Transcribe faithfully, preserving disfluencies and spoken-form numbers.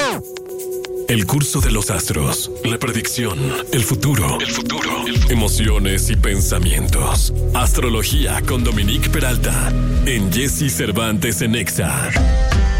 El curso de los astros, la predicción, el futuro, el futuro, el futuro, emociones y pensamientos. Astrología con Dominique Peralta en Jesse Cervantes en Exa.